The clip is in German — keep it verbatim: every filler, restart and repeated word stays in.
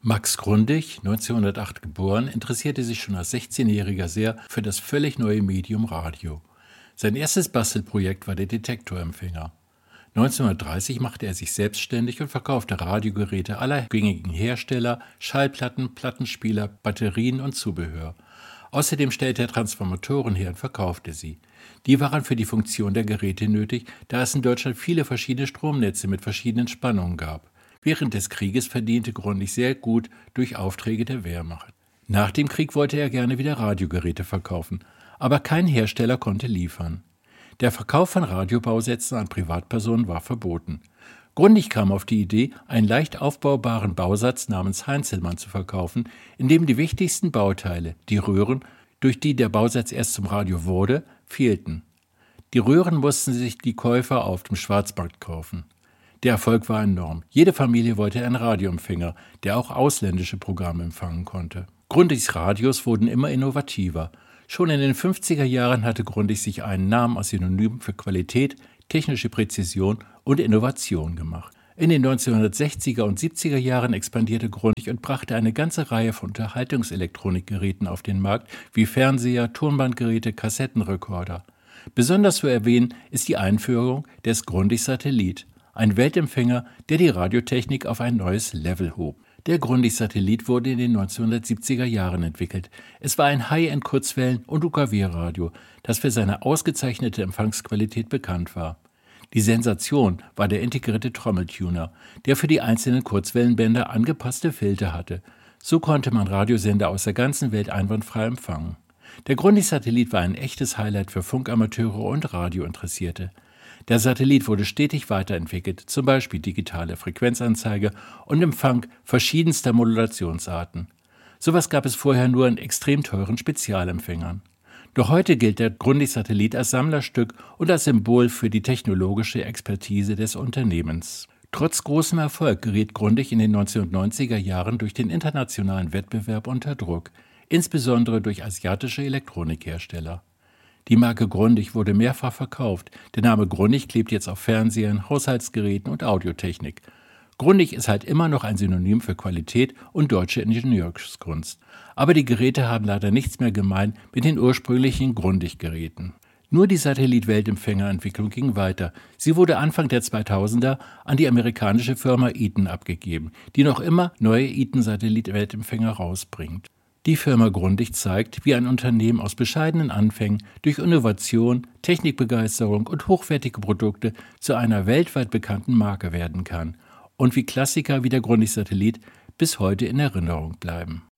Max Grundig, neunzehnhundertacht geboren, interessierte sich schon als sechzehnjähriger sehr für das völlig neue Medium Radio. Sein erstes Bastelprojekt war der Detektorempfänger. neunzehnhundertdreißig machte er sich selbstständig und verkaufte Radiogeräte aller gängigen Hersteller, Schallplatten, Plattenspieler, Batterien und Zubehör. Außerdem stellte er Transformatoren her und verkaufte sie. Die waren für die Funktion der Geräte nötig, da es in Deutschland viele verschiedene Stromnetze mit verschiedenen Spannungen gab. Während des Krieges verdiente Grundig sehr gut durch Aufträge der Wehrmacht. Nach dem Krieg wollte er gerne wieder Radiogeräte verkaufen, aber kein Hersteller konnte liefern. Der Verkauf von Radiobausätzen an Privatpersonen war verboten. Grundig kam auf die Idee, einen leicht aufbaubaren Bausatz namens Heinzelmann zu verkaufen, in dem die wichtigsten Bauteile, die Röhren, durch die der Bausatz erst zum Radio wurde, fehlten. Die Röhren mussten sich die Käufer auf dem Schwarzmarkt kaufen. Der Erfolg war enorm. Jede Familie wollte einen Radioempfänger, der auch ausländische Programme empfangen konnte. Grundigs Radios wurden immer innovativer. Schon in den fünfziger Jahren hatte Grundig sich einen Namen als Synonym für Qualität, technische Präzision und Innovation gemacht. In den neunzehnhundertsechziger und siebziger Jahren expandierte Grundig und brachte eine ganze Reihe von Unterhaltungselektronikgeräten auf den Markt, wie Fernseher, Tonbandgeräte, Kassettenrekorder. Besonders zu erwähnen ist die Einführung des Grundig-Satellit, ein Weltempfänger, der die Radiotechnik auf ein neues Level hob. Der Grundig-Satellit wurde in den neunzehnhundertsiebziger Jahren entwickelt. Es war ein High-End-Kurzwellen- und U K W-Radio, das für seine ausgezeichnete Empfangsqualität bekannt war. Die Sensation war der integrierte Trommeltuner, der für die einzelnen Kurzwellenbänder angepasste Filter hatte. So konnte man Radiosender aus der ganzen Welt einwandfrei empfangen. Der Grundig-Satellit war ein echtes Highlight für Funkamateure und Radiointeressierte. Der Satellit wurde stetig weiterentwickelt, zum Beispiel digitale Frequenzanzeige und Empfang verschiedenster Modulationsarten. Sowas gab es vorher nur in extrem teuren Spezialempfängern. Doch heute gilt der Grundig-Satellit als Sammlerstück und als Symbol für die technologische Expertise des Unternehmens. Trotz großem Erfolg geriet Grundig in den neunzehnhundertneunziger Jahren durch den internationalen Wettbewerb unter Druck, insbesondere durch asiatische Elektronikhersteller. Die Marke Grundig wurde mehrfach verkauft. Der Name Grundig klebt jetzt auf Fernsehern, Haushaltsgeräten und Audiotechnik. Grundig ist halt immer noch ein Synonym für Qualität und deutsche Ingenieurskunst. Aber die Geräte haben leider nichts mehr gemein mit den ursprünglichen Grundig-Geräten. Nur die Satellit-Weltempfängerentwicklung ging weiter. Sie wurde Anfang der zweitausender an die amerikanische Firma Eaton abgegeben, die noch immer neue Eaton-Satellit-Weltempfänger rausbringt. Die Firma Grundig zeigt, wie ein Unternehmen aus bescheidenen Anfängen durch Innovation, Technikbegeisterung und hochwertige Produkte zu einer weltweit bekannten Marke werden kann und wie Klassiker wie der Grundig-Satellit bis heute in Erinnerung bleiben.